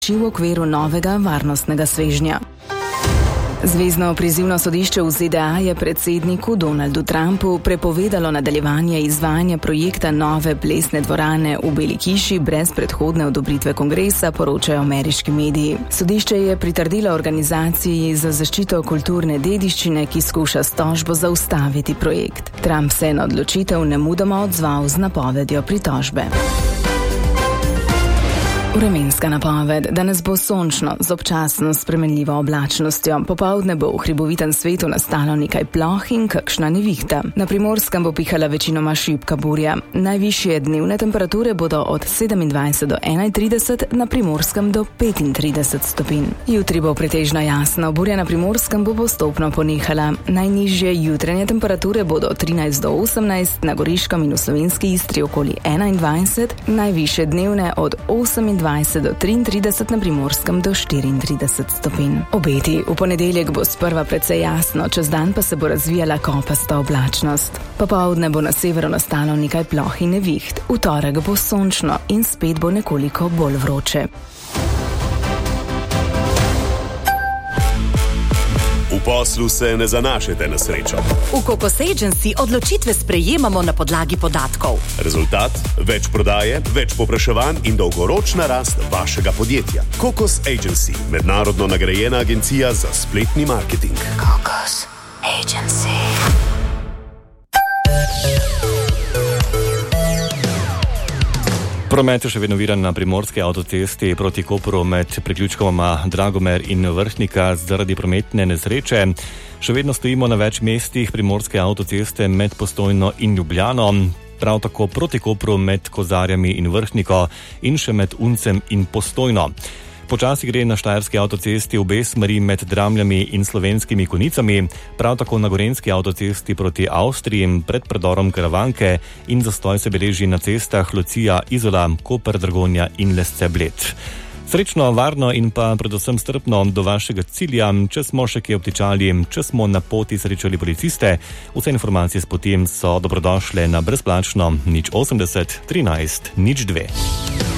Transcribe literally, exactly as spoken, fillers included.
v okviru novega varnostnega svežnja. Zvezno prizivno sodišče v ZDA je predsedniku Donaldu Trumpu prepovedalo nadaljevanje izvajanja projekta nove plesne dvorane v Beli hiši brez predhodne odobritve kongresa, poročajo ameriški mediji. Sodišče je pritrdilo organizaciji za zaščito kulturne dediščine, ki skuša s tožbo zaustaviti projekt. Trump se je na odločitev nemudoma odzval z napovedjo pritožbe. Vremenska napoved. Danes bo sončno z občasno spremenljivo oblačnostjo. Popoldne bo v hribovitem svetu nastalo nekaj ploh in kakšna nevihta. Na Primorskem bo pihala večinoma šibka burja. Najvišje dnevne temperature bodo od sedemindvajset do enaintrideset, na Primorskem do petintrideset stopinj. Jutri bo pretežno jasno, burja na Primorskem bo postopno ponehala. Najnižje jutranje temperature bodo od trinajst do osemnajst, na Goriškem in v Slovenski Istri okoli enaindvajset, najvišje dnevne od osemindvajset do triintrideset, na Primorskem do štiriintrideset stopinj. Obeti. V ponedeljek bo sprva precej jasno, čez dan pa se bo razvijala kopasta oblačnost. Popoldne bo na severu nastalo nekaj ploh in neviht. V torek bo sončno in spet bo nekoliko bolj vroče. V poslu se ne zanašajte na srečo. V Kokos Agency odločitve sprejemamo na podlagi podatkov. Rezultat? Več prodaje, več povpraševanj in dolgoročna rast vašega podjetja. Kokos Agency, mednarodno nagrajena agencija za spletni marketing. Kokos Agency. Promet je še vedno viran na primorski avtocesti proti Kopru med priključkoma Dragomer in Vrhnika zaradi prometne nesreče. Še vedno stojimo na več mestih primorske avtoceste med Postojno in Ljubljano, prav tako proti Kopru med Kozarjami in Vrhniko in še med Uncem in Postojno. Počasi gre na štajerski avtocesti obe smeri med Dramljami in Slovenskimi Konicami, prav tako na gorenjski avtocesti proti Avstriji pred predorom Karavanke in zastoj se beleži na cestah Lucija, Izola, Koper, Dragonja in Lesce Bled. Srečno, varno in pa predvsem strpno do vašega cilja. Če smo še kje obtičali, če smo na poti srečali policiste, vse informacije s poti so dobrodošle na brezplačno nič osemdeset trinajst nič dve.